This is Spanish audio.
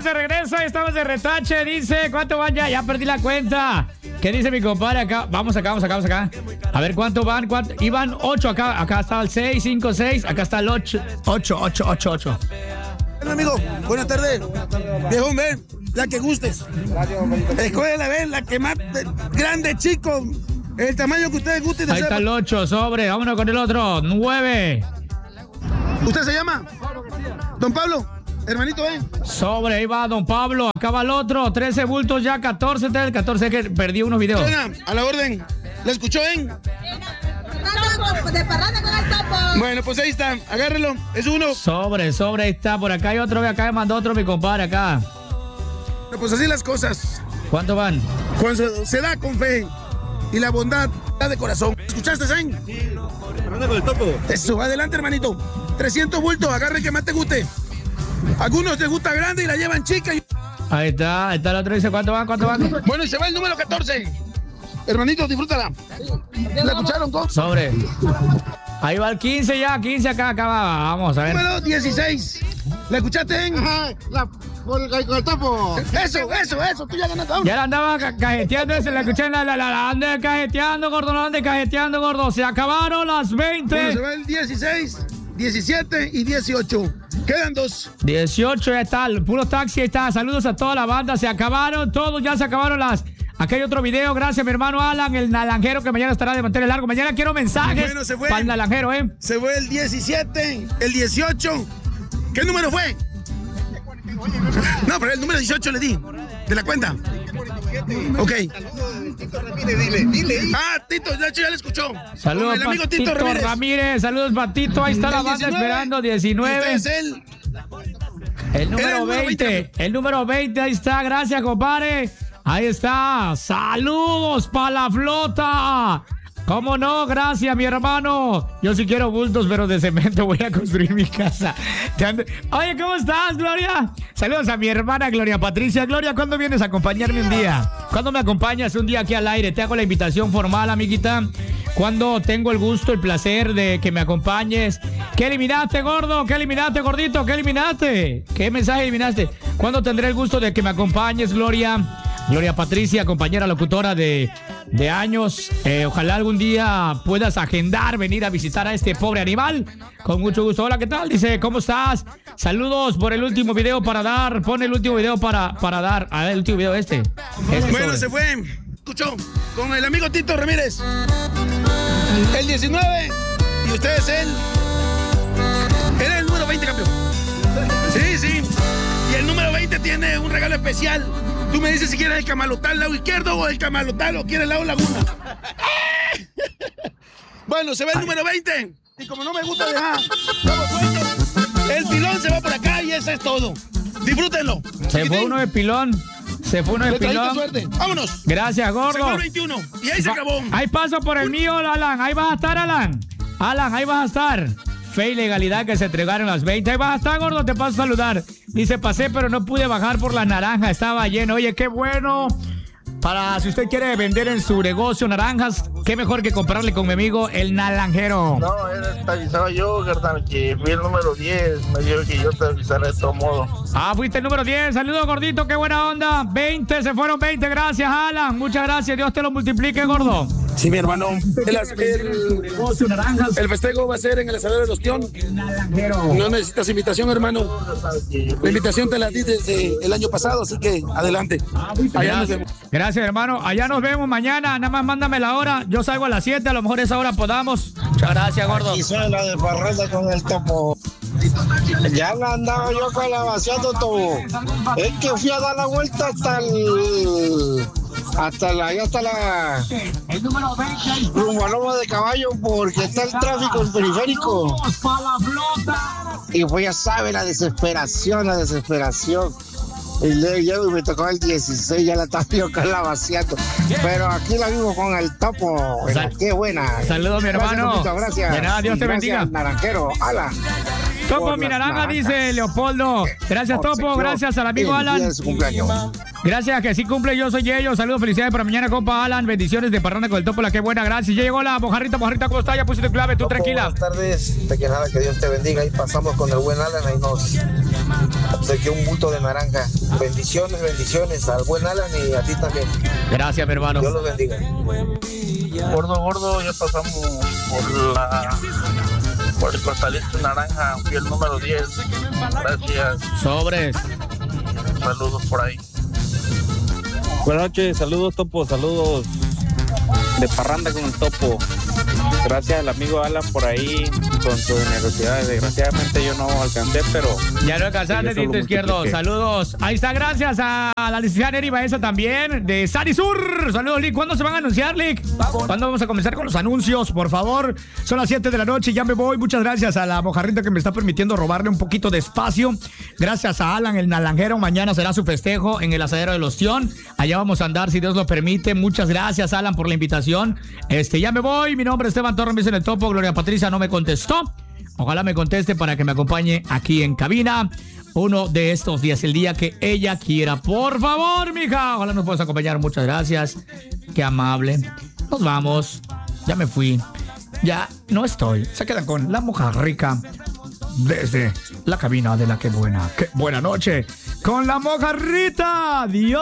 estamos de regreso, estamos de retache. Dice, ¿cuánto van ya? Ya perdí la cuenta. ¿Qué dice mi compadre acá? Vamos acá. A ver, ¿cuánto van? Iban 8 acá. Acá está el 6, 5, 6. Acá está el 8. 8. Bueno, amigo, buenas tardes. Viejón, ven, la que gustes. Escógela, ven, la que más grande, chico. El tamaño que ustedes gusten. Ahí está el 8, sobre. Vámonos con el otro. 9. ¿Usted se llama? Don Pablo. Hermanito, Sobre, ahí va Don Pablo. Acá va el otro. 13 bultos ya, 14. El 14 que perdí unos videos. A la orden. ¿La escuchó, De parranda con el topo. Bueno, pues ahí está. Agárrelo. Es uno. Sobre. Ahí está. Por acá hay otro. Acá me mandó otro mi compadre acá. Pues así las cosas. ¿Cuánto van? Cuando se da con fe y la bondad da de corazón. ¿Escuchaste, Zayn? Parranda con el topo. Eso, adelante, hermanito. 300 bultos. Agarre el que más te guste. Algunos les gusta grande y la llevan chica. Ahí está el otro, dice, ¿cuánto van? Bueno, y se va el número 14. Hermanito, disfrútala. ¿La escucharon, Cox? Sobre. Ahí va el 15 ya, 15 acá va. Vamos a ver. Número 16. ¿La escuchaste? Ajá, con el topo. Eso, tú ya ganaste. Ya la andaba cajeteando ese, la escuché, la ande cajeteando, gordo. Se acabaron las 20. Bueno, se va el 16, 17 y 18. Quedan 2. 18 ya está, el puro taxi ahí está. Saludos a toda la banda, se acabaron todos, ya se acabaron las... Aquí hay otro video, gracias mi hermano Alan, el naranjero que mañana estará de mantener largo. Mañana quiero mensajes para el naranjero, Se fue el 17, el 18. ¿Qué número fue? No, pero el número 18 le di, de la cuenta. Ok. Dile. Ah, Tito, de hecho ya le escuchó. Saludos para Tito Ramírez. Saludos para Tito, ahí está la banda 19, esperando, 19. Este es el número 20. El número 20, ahí está, gracias compadre. Ahí está, saludos para la flota. ¿Cómo no? Gracias, mi hermano. Yo sí quiero bultos, pero de cemento voy a construir mi casa. Oye, ¿cómo estás, Gloria? Saludos a mi hermana Gloria Patricia. Gloria, ¿cuándo vienes a acompañarme un día? ¿Cuándo me acompañas un día aquí al aire? Te hago la invitación formal, amiguita. ¿Cuándo tengo el gusto, el placer de que me acompañes? ¿Qué eliminaste, gordo? ¿Qué eliminaste, gordito? ¿Qué eliminaste? ¿Qué mensaje eliminaste? ¿Cuándo tendré el gusto de que me acompañes, Gloria? Gloria Patricia, compañera locutora de años. Ojalá algún día puedas agendar, venir a visitar a este pobre animal. Con mucho gusto. Hola, ¿qué tal? Dice, ¿cómo estás? Saludos por el último video para dar. Pon el último video para dar. A ver, el último video este bueno, sobre. Se fue. Escuchó. Con el amigo Tito Ramírez. El 19. Y usted es él. Era el número 20, campeón. Sí. Y el número 20 tiene un regalo especial. Tú me dices si quieres el camalotal lado izquierdo o el camalotal o quieres el lado laguna. Bueno, se ve el número 20. Y como no me gusta dejar todo suelto, el pilón se va por acá y eso es todo. Disfrútenlo. Se fue uno de pilón. Suerte. Vámonos. Gracias, gordo. Se fue el 21 y ahí se acabó. Ahí paso por el mío, Alan. Ahí vas a estar, Alan. Ahí vas a estar. Fe y legalidad que se entregaron las 20. Ahí vas a estar, gordo, te paso a saludar. Dice, pasé, pero no pude bajar por la naranja. Estaba lleno. Oye, qué bueno. Para si usted quiere vender en su negocio naranjas, qué mejor que comprarle con mi amigo el naranjero. No, te avisaba yo, carnal, que fui el número 10. Me dijeron que yo te avisara de todo modo. Fuiste el número 10. Saludos, gordito, qué buena onda. 20, se fueron 20. Gracias, Alan. Muchas gracias. Dios te lo multiplique, gordo. Sí, mi hermano. El festejo va a ser en el asadero de Ostión. No necesitas invitación, hermano. La invitación te la di desde el año pasado, así que adelante. Allá nos vemos. Gracias, hermano. Allá nos vemos mañana. Nada más mándame la hora. Yo salgo a las 7. A lo mejor esa hora podamos. Muchas gracias, gordo. Y soy la de parranda con el topo. Ya la andaba yo calabaceando todo. Es que fui a dar la vuelta hasta la rumbo a Loma de Caballo porque está el tráfico en periférico. Y pues ya sabe la desesperación. Y luego me tocó el 16, ya la estaba yo calabaceando. Pero aquí la vivo con el topo. Qué buena. Saludos, mi hermano. Gracias. De nada, Dios te bendiga. Naranjero, ala. Topo mi naranja, dice Leopoldo. Gracias, Topo. Gracias al amigo Alan. Gracias, que sí cumple. Yo soy Yello. Saludos, felicidades para mañana, compa Alan. Bendiciones de Parranda con el Topo. La que buena, gracias. Ya llegó la mojarrita, ¿cómo está? Ya pusiste clave, tú Topo, tranquila. Buenas tardes. De que nada, que Dios te bendiga. Ahí pasamos con el buen Alan. Ahí nos obsequió un bulto de naranja. Bendiciones al buen Alan y a ti también. Gracias, mi hermano. Dios los bendiga. Gordo, ya pasamos por el costalito naranja, fui el número 10. Gracias. Sobres. Saludos por ahí. Buenas noches, saludos Topo, saludos de Parranda con el Topo. Gracias al amigo Alan por ahí con su generosidad. Desgraciadamente yo no alcancé, pero... Ya no alcanzaste, Tito Izquierdo. Saludos. Ahí está, gracias a la licenciada Neri Baeza también, de Sarisur. Saludos, Lick. ¿Cuándo se van a anunciar, Lick? ¿Cuándo vamos a comenzar con los anuncios? Por favor. Son las 7 de la noche, ya me voy. Muchas gracias a la mojarrita que me está permitiendo robarle un poquito de espacio. Gracias a Alan, el naranjero. Mañana será su festejo en el asadero del Ostión. Allá vamos a andar, si Dios lo permite. Muchas gracias, Alan, por la invitación. Ya me voy. Mi nombre es Esteban Torres, me dice en el Topo. Gloria Patricia no me contestó. Ojalá me conteste para que me acompañe aquí en cabina uno de estos días, el día que ella quiera. Por favor, mija. Ojalá nos puedas acompañar. Muchas gracias. Qué amable. Nos vamos. Ya me fui. Ya no estoy. Se quedan con la mojarrica desde la cabina de la que buena. Qué buena noche con la mojarrita. Dios.